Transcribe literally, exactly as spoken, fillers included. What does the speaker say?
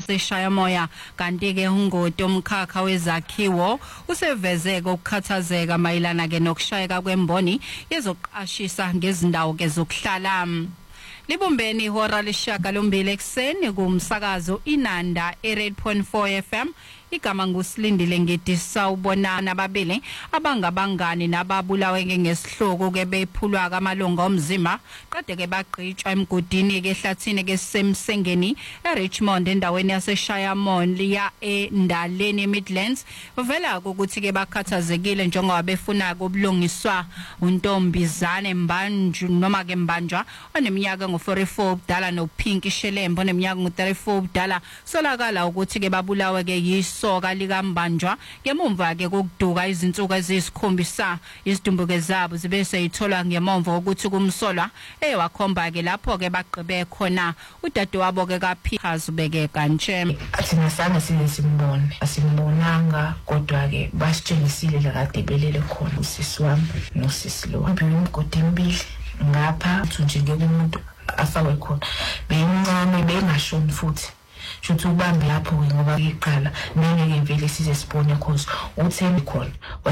yaseShayamoya kanti ke ungoti omkhakha wezakhiwo usevezeke ukukhathazeka mayelana ke nokushayeka kwemboni yezoqashisa ngezindawo ke zokuhlala. Libumbeni ihora lesishiyagalombili ekseni kumsakazo Inanda eight point four F M. Igama nguSilindile ngidisa ubonana ababili abangabangani nababulawe ngesihloko ke bephulwa kamalunga omzimba qede ke baqhitshwa emgodini ke ehlathini ke semsengeni eRichmond endaweni yaseShayamoya endaleni Midlands. Uvela ukuthi ke bakhathazekile njengoba befuna kubulungiswa untombizane Mbanju noma ke Mbanjwa oneminyaka ngo forty-four ubudala noPinky Shelembo oneminyaka ngo thirty-four ubudala solakala ukuthi ke babulawe ke yisoka likaMbanjwa ngemumva ke kokuduka izinsuku ezisikhombisa izidumbuke zabo zibe seyitholwa ngemomva ukuthi kumsolwa ewakhomba ke lapho ke bagqibe khona udadewabo ke kaPhikazi beke kanje. Athina sana simbone asimbonanga kodwa ke basitshengisile la kade belele khona usisi wami nosisi lo ngomgodi embili ngapha uthi nje kumuntu afakwe khona beyincane bengashoni futhi shothi ubambe lapho ngoba iqala nene ke vele size sibone cause uthembi khona.